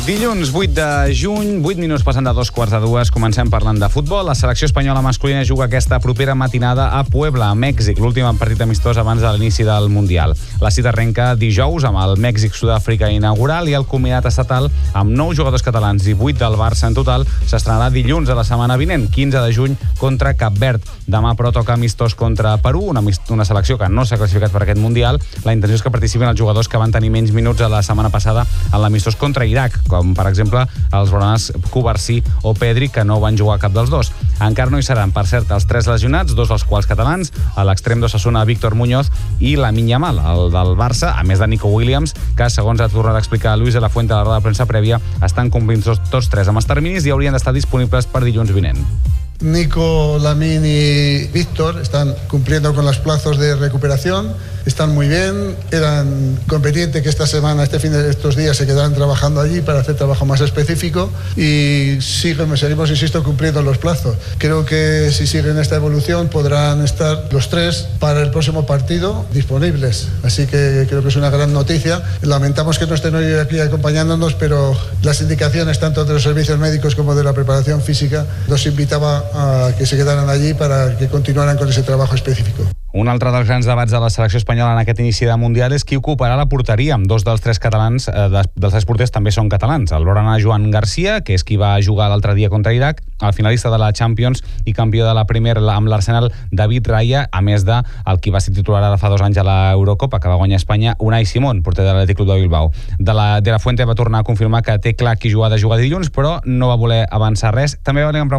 Dilluns 8 de juny, 8 minuts passant de 2:15, comencem parlant de futbol. La selecció espanyola masculina juga aquesta propera matinada a Puebla, a Mèxic, l'últim partit amistós abans de l'inici del Mundial. La cita arrenca dijous amb el Mèxic-Sud-àfrica inaugural i el combinat estatal amb 9 jugadors catalans i 8 del Barça en total s'estrenarà dilluns de la setmana vinent, 15 de juny, contra Cap Verd. Demà, però, toca amistós contra Perú, una selecció que no s'ha classificat per aquest Mundial. La intenció és que participin els jugadors que van tenir menys minuts la setmana passada en l'amistós contra Iraq, com per exemple els blaugranes Cubarsí o Pedri, que no van jugar cap dels dos. Encara no hi seran, per cert, els 3 lesionats, 2 dels quals catalans, a l'extrem d'Osasuna Víctor Muñoz i Lamine Yamal, el del Barça, a més de Nico Williams, que, segons ha tornat a explicar Luis de la Fuente a la roda de premsa prèvia, estan complint tots 3 amb els terminis i haurien d'estar disponibles per dilluns vinent. Nico, Lamine y Víctor están cumpliendo con los plazos de recuperación, están muy bien, eran conveniente que esta semana, estos días se quedaran trabajando allí para hacer trabajo más específico y seguimos, insisto, cumpliendo los plazos. Creo que si siguen esta evolución podrán estar los 3 para el próximo partido disponibles, así que creo que es una gran noticia. Lamentamos que no estén hoy aquí acompañándonos, pero las indicaciones tanto de los servicios médicos como de la preparación física nos invitaba a que se quedaran allí para que continuaran con ese trabajo específico. Un altre dels grans debats de la selecció espanyola en aquest inici de Mundial és qui ocuparà la porteria. 2 dels 3 catalans, dels 3 porters, també són catalans. El blaugrana Joan Garcia, que és qui va jugar l'altre dia contra Iraq, el finalista de la Champions i campió de la Premier amb l'Arsenal, David Raya, a més de el qui va ser titular ara fa 2 anys a l'Eurocopa, que va guanyar a Espanya, Unai Simón, porter de l'Atlètic Club de Bilbao. De la Fuente va tornar a confirmar que té clar qui ha de jugar dilluns, però no va voler avançar res. També va